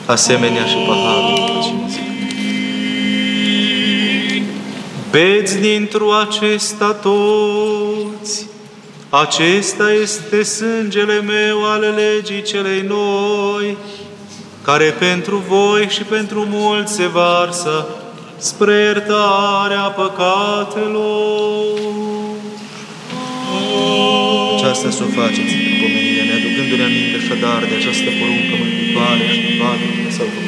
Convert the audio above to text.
asemenea și paharul după cinzii. Beți dintr-o acesta toți, acesta este sângele meu ale legii celei noi, care pentru voi și pentru mulți se varsă spre iertarea păcatelor. Aceasta să o faceți în pomenirea, ne aducându-ne aminte așadar de această poruncă mântuitoare și de toate, să